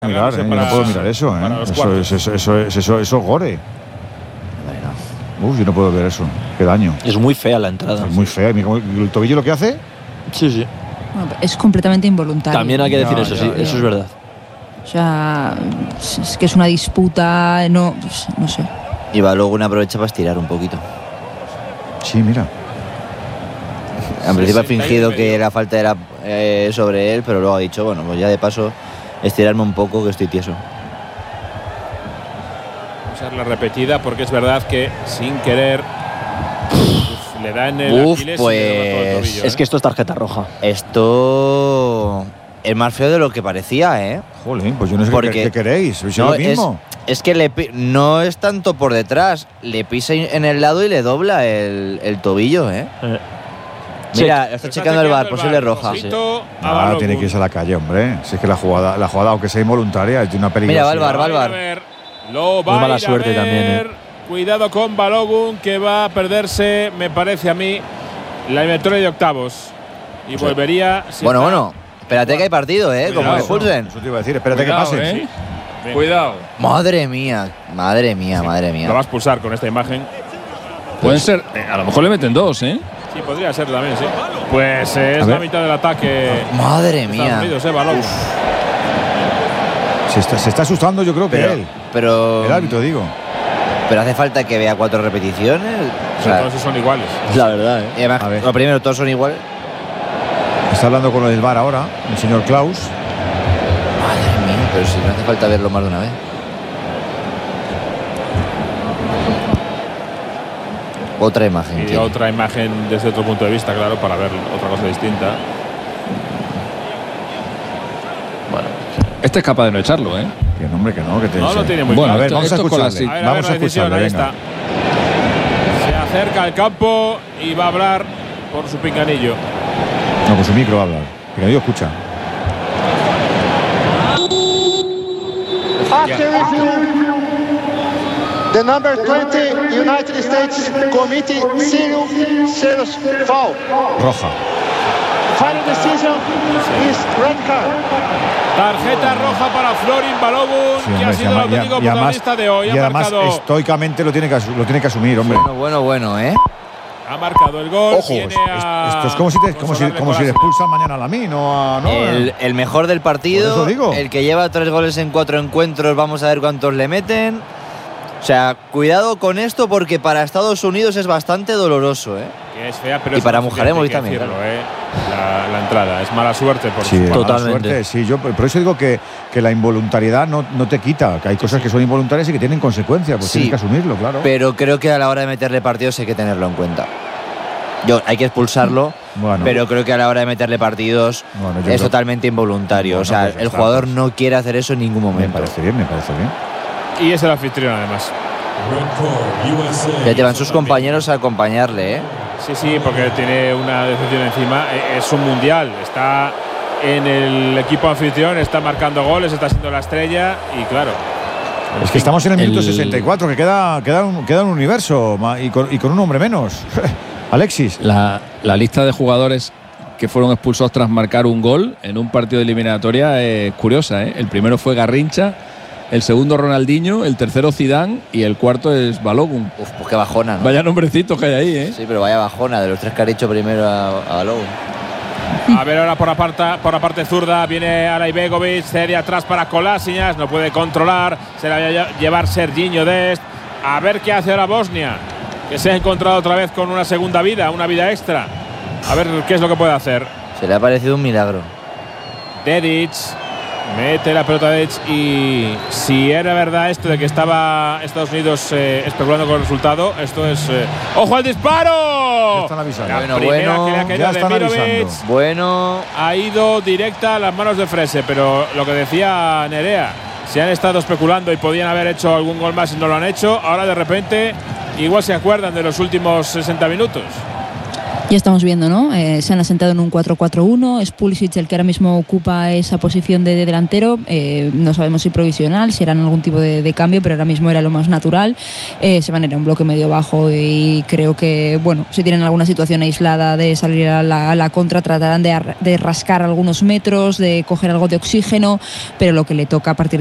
Mirar, yo no puedo mirar eso, eso es gore. Yo no puedo ver eso. Qué daño. Es muy fea la entrada. Es muy fea. ¿El tobillo lo que hace? Sí. Bueno, es completamente involuntario. También hay que decir eso, sí, eso es verdad. O sea, es que es una disputa, no sé. Y Balogun aprovecha para estirar un poquito. Sí, mira. En principio ha fingido que la falta era sobre él, pero luego ha dicho, bueno, pues ya de paso estirarme un poco que estoy tieso. Usar la repetida porque es verdad que sin querer le da en el Aquiles pues y le da todo el tobillo, es que esto es tarjeta roja. Esto es más feo de lo que parecía, ¿eh? Jolín, pues yo no sé qué queréis. ¿Es lo mismo? Es que no es tanto por detrás, le pisa en el lado y le dobla el tobillo, ¿eh? Mira, está checando el VAR, posible roja. Sí. Tiene que irse a la calle, hombre. Si es que la jugada, aunque sea involuntaria, es de una peligrosidad. Mira, va el VAR. Muy mala suerte también, Cuidado con Balogun, que va a perderse, me parece a mí, la eliminatoria de octavos. Y volvería… Bueno, espérate que hay partido, ¿eh? Como le expulsen. Eso te iba a decir, espérate que pase. Sí. Cuidado. Madre mía. Lo va a expulsar con esta imagen. Pueden ser, a lo mejor le meten 2, ¿eh? Sí, podría ser también, sí. Pues es la mitad del ataque. Madre mía. Unidos, Balogun. Se está asustando, yo creo que él. Pero el árbitro, digo. Pero hace falta que vea 4 repeticiones. O sea, todos son iguales. La verdad, ¿eh? Y además, lo primero, todos son iguales. Está hablando con lo del VAR ahora, el señor Klaus. Madre mía, pero si no hace falta verlo más de una vez. Otra imagen. Y otra imagen desde otro punto de vista, claro, para ver otra cosa distinta. Bueno, este es capaz de no echarlo, ¿eh? Que nombre que no, que no lo tiene muy bueno, claro. A ver, vamos a escucharle. Vamos a escucharle, ahí venga. está. Se acerca al campo y va a hablar por su pinganillo. No, con su micro va a hablar. Pinganillo escucha. The number 20 United States Committee serious foul. Roja. Final decision is red card. Tarjeta roja para Florin Balogun, que ha sido el auténtico protagonista de hoy. Y además, estoicamente lo tiene que asumir, hombre. Bueno, ¿eh? Ha marcado el gol. Ojo, esto es como si le expulsan mañana a Lamine o el mejor del partido, el que lleva 3 goles en 4 encuentros, vamos a ver cuántos le meten. O sea, cuidado con esto porque para Estados Unidos es bastante doloroso, ¿eh? Que es fea, pero y para Mujer hemos visto también. La entrada es mala suerte por totalmente. Suerte, sí, yo por eso digo que la involuntariedad no te quita, que hay cosas que son involuntarias y que tienen consecuencias, pues tienes que asumirlo, claro. Pero creo que a la hora de meterle partidos hay que tenerlo en cuenta. Hay que expulsarlo, pero creo que a la hora de meterle partidos es totalmente involuntario. O sea, el jugador no quiere hacer eso en ningún momento. Me parece bien. Y es el anfitrión, además. Ya te van sus compañeros a acompañarle, ¿eh? Sí, porque tiene una decepción encima. Es un mundial. Está en el equipo anfitrión, está marcando goles, está siendo la estrella y claro. Es que estamos en el minuto 64, que queda un universo y con un hombre menos. Alexis. La lista de jugadores que fueron expulsados tras marcar un gol en un partido de eliminatoria es curiosa, ¿eh? El primero fue Garrincha, el segundo Ronaldinho, el tercero Zidane y el cuarto es Balogun. Pues qué bajona, ¿no? Vaya nombrecitos que hay ahí, ¿eh? Sí, pero vaya bajona de los 3 que ha dicho primero a Balogun. A ver ahora por la parte zurda viene Alay Begovic, cede atrás para Kolasinac, no puede controlar, se la va a llevar Serginho Dest. A ver qué hace ahora Bosnia, que se ha encontrado otra vez con una segunda vida, una vida extra. A ver qué es lo que puede hacer. Se le ha parecido un milagro. Dedic mete la pelota de Dedic y si era verdad esto de que estaba Estados Unidos especulando con el resultado, esto es… ¡Ojo al disparo! Ya están avisando. La primera que le ha caído de Mirovic. Bueno. Ha ido directa a las manos de Frese, pero lo que decía Nerea, se han estado especulando y podían haber hecho algún gol más y no lo han hecho. Ahora de repente igual se acuerdan de los últimos 60 minutos. Ya estamos viendo, ¿no? Se han asentado en un 4-4-1. Es Pulisic el que ahora mismo ocupa esa posición de delantero. No sabemos si provisional, si era algún tipo de cambio, pero ahora mismo era lo más natural. Se van a ir a un bloque medio bajo y creo que, bueno, si tienen alguna situación aislada de salir a la contra, tratarán de rascar algunos metros, de coger algo de oxígeno, pero lo que le toca a partir